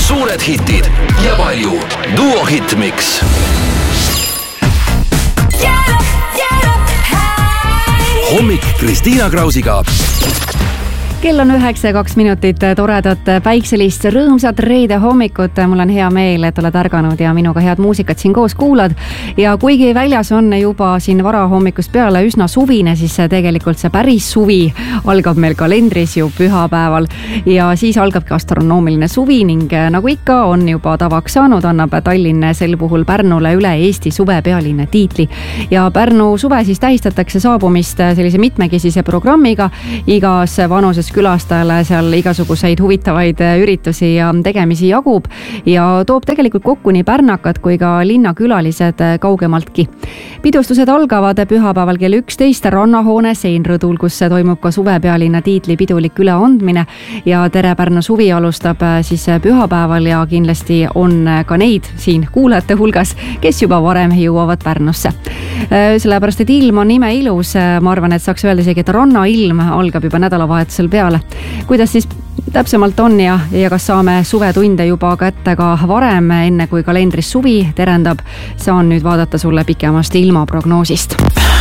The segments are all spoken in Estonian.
suured hitid ja palju Duo Hitmix. Hommik Kristiina Krausiga. Kell on 9:02, toredat päikselist rõõmsat reede hommikut. Mul on hea meel, et oled ärganud ja minuga head muusikat siin koos kuulad. Ja kuigi väljas on juba siin varahommikust peale üsna suvine, siis tegelikult see päris suvi algab meil kalendris ju pühapäeval. Ja siis algabki astronoomiline suvi ning nagu ikka on juba tavaks saanud, annab Tallinn sel puhul Pärnule üle Eesti suvepealinna tiitli. Ja Pärnu suve siis tähistatakse saabumist sellise mitmekesise programmiga. Igas vanuses külastajale seal igasuguseid huvitavaid üritusi ja tegemisi jagub ja toob tegelikult kokku nii pärnakad kui ka linnakülalised kaugemaltki. Pidustused algavad pühapäeval kell 11 rannahoone seinrõdul, kus toimub ka suvepealinna tiitli pidulik üleandmine ja Tere Pärnu suvi alustab siis pühapäeval ja kindlasti on ka neid siin kuulajate hulgas, kes juba varem jõuavad Pärnusse. Sellepärast, et ilm on imeilus, ma arvan, et saaks öelda isegi, et rannailm algab juba nädalavahetusel peale. Kuidas siis täpsemalt on ja kas saame suvetunde juba kätte ka varem, enne kui kalendris suvi terendab, saan nüüd vaadata sulle pikemast ilmaprognoosist.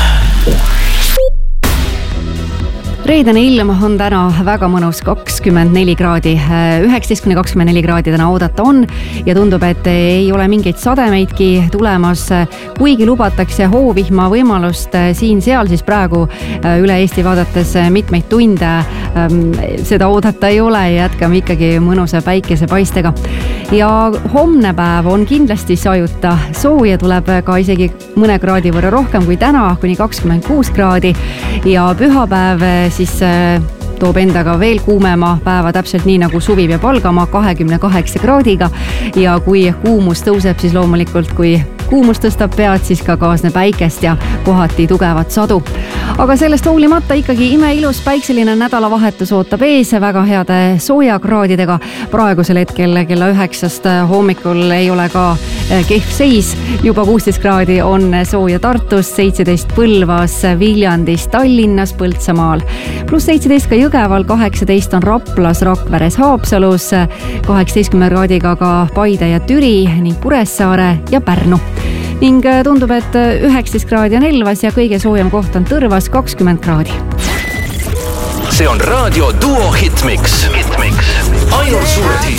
Reedene ilm on täna väga mõnus, 24 kraadi, 19-24 kraadi täna oodata on ja tundub, et ei ole mingeid sademeidki tulemas, kuigi lubatakse hoovihma võimalust siin-seal, siis praegu üle Eesti vaadates mitmeid tunde seda oodata ei ole ja jätkame ikkagi mõnusa päikesepaistega. Ja homne päev on kindlasti sajuta, sooja tuleb ka isegi mõne kraadi võrra rohkem kui täna, kuni 26 kraadi ja pühapäev siis toob endaga veel kuumema päeva, täpselt nii nagu suvi peab algama 28 kraadiga ja kui kuumus tõuseb, siis loomulikult kui kuumus tõstab pead, siis ka kaasneb päikest ja kohati tugevat sadu. Aga sellest hoolimata ikkagi imeilus päikseline nädalavahetus ootab ees väga heade soojakraadidega. Praegusel hetkel kella 9 hommikul ei ole ka kehv seis. Juba 16 kraadi on sooja Tartus, 17 Põlvas, Viljandis, Tallinnas, Põltsamaal. Plus 17 ka Jõgeval, 18 on Raplas, Rakveres, Haapsalus, 18 kraadiga ka Paide ja Türi ning Kuressaare ja Pärnu. Ning tundub, et 19 kraadi on Elvas ja kõige soojem koht on Tõrvas, 20 kraadi. See on Raadio Duo Hitmix. Ainult suured hitid.